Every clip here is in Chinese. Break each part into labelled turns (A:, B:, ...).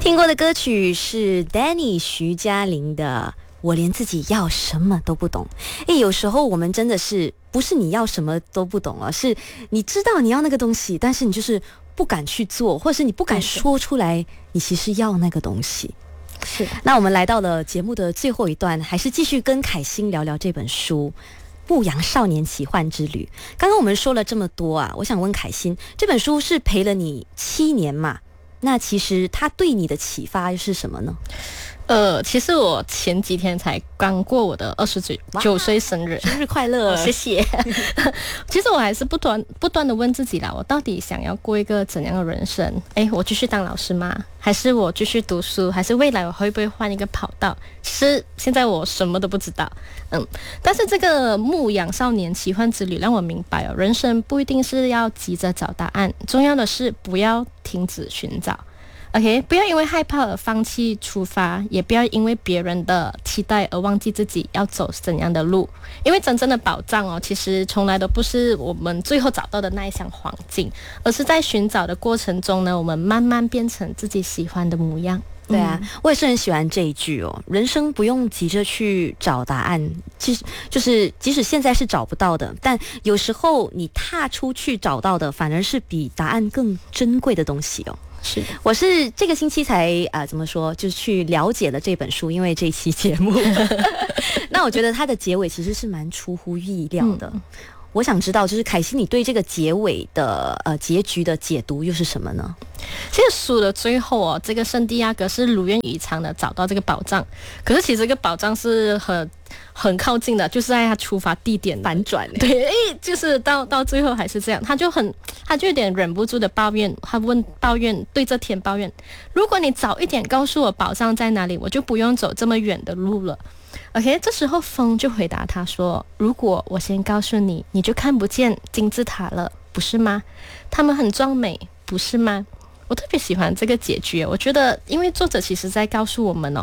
A: 听过的歌曲是 Danny 徐佳玲的我连自己要什么都不懂。有时候我们真的是不是你要什么都不懂啊，是你知道你要那个东西，但是你就是不敢去做，或者是你不敢说出来你其实要那个东西。
B: 是。
A: 那我们来到了节目的最后一段，还是继续跟凯欣聊聊这本书《牧羊少年奇幻之旅》。刚刚我们说了这么多啊，我想问凯欣，这本书是陪了你7年嘛？那其实它对你的启发是什么呢？
B: 其实我前几天才刚过我的29岁生日，
A: 生日快乐！
B: 谢谢。其实我还是不断的问自己啦，我到底想要过一个怎样的人生？我继续当老师吗？还是我继续读书？还是未来我会不会换一个跑道？其实现在我什么都不知道。但是这个牧羊少年奇幻之旅让我明白人生不一定是要急着找答案，重要的是不要停止寻找。OK， 不要因为害怕而放弃出发，也不要因为别人的期待而忘记自己要走怎样的路。因为真正的宝藏其实从来都不是我们最后找到的那一箱黄金，而是在寻找的过程中呢，我们慢慢变成自己喜欢的模样。
A: 对啊，我也是很喜欢这一句人生不用急着去找答案，就是即使现在是找不到的，但有时候你踏出去找到的反而是比答案更珍贵的东西
B: 是，
A: 我是这个星期才怎么说，就是去了解了这本书，因为这一期节目那我觉得它的结尾其实是蛮出乎意料的。我想知道，就是凯西，你对这个结尾的结局的解读又是什么呢？
B: 其实书的最后这个圣地亚哥是如愿以偿的找到这个宝藏，可是其实这个宝藏是很靠近的，就是在他出发地点
A: 反转
B: 对，就是到最后还是这样，他就有点忍不住的抱怨，对这天抱怨，如果你早一点告诉我宝藏在哪里，我就不用走这么远的路了。OK， 这时候风就回答他说，如果我先告诉你，你就看不见金字塔了，不是吗？他们很壮美，不是吗？我特别喜欢这个结局，我觉得因为作者其实在告诉我们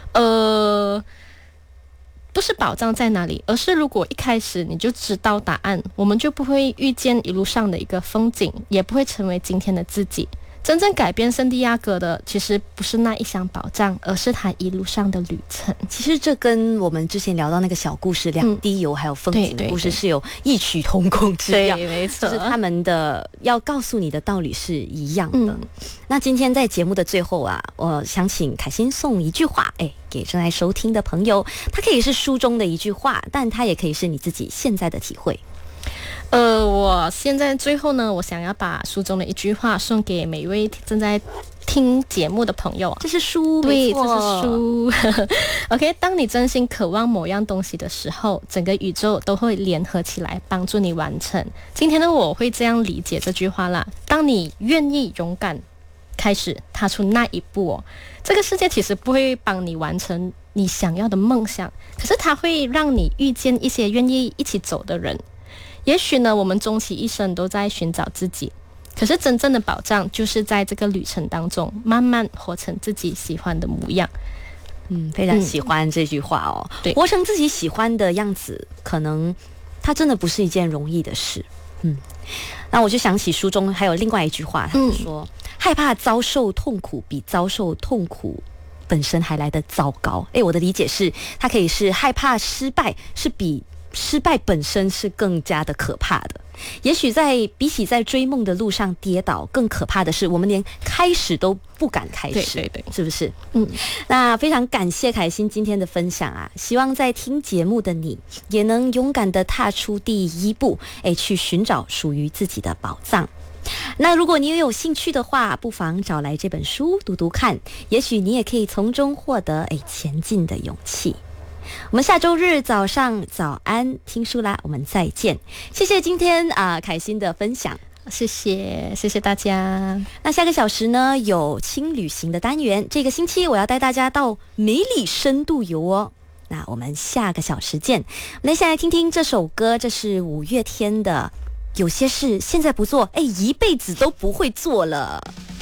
B: 不是宝藏在哪里，而是如果一开始你就知道答案，我们就不会遇见一路上的一个风景，也不会成为今天的自己。真正改变圣地亚哥的其实不是那一箱宝藏，而是他一路上的旅程。
A: 其实这跟我们之前聊到那个小故事两滴油还有风景的故事是有异曲同工之妙。
B: 对，没错，
A: 就是他们的要告诉你的道理是一样的。那今天在节目的最后我想请凯欣送一句话给正在收听的朋友，它可以是书中的一句话，但它也可以是你自己现在的体会。
B: 我现在最后呢，我想要把书中的一句话送给每一位正在听节目的朋友。
A: 这是书，
B: 对，这是书。OK， 当你真心渴望某样东西的时候，整个宇宙都会联合起来帮助你完成。今天的我会这样理解这句话啦：当你愿意勇敢开始踏出那一步这个世界其实不会帮你完成你想要的梦想，可是它会让你遇见一些愿意一起走的人。也许呢，我们终其一生都在寻找自己，可是真正的宝藏就是在这个旅程当中慢慢活成自己喜欢的模样。
A: 非常喜欢这句话
B: 对，
A: 活成自己喜欢的样子，可能它真的不是一件容易的事。那我就想起书中还有另外一句话，他说害怕遭受痛苦比遭受痛苦本身还来得糟糕。我的理解是，它可以是害怕失败是比失败本身是更加的可怕的。也许比起在追梦的路上跌倒，更可怕的是我们连开始都不敢开始。
B: 对，
A: 是不是？那非常感谢凯欣今天的分享希望在听节目的你也能勇敢的踏出第一步，去寻找属于自己的宝藏。那如果你也有兴趣的话，不妨找来这本书读读看，也许你也可以从中获得前进的勇气。我们下周日早上早安听书啦，我们再见。谢谢今天凯欣的分享，
B: 谢谢大家。
A: 那下个小时呢有轻旅行的单元，这个星期我要带大家到梅里深度游那我们下个小时见。我们先来听听这首歌，这是五月天的有些事现在不做一辈子都不会做了。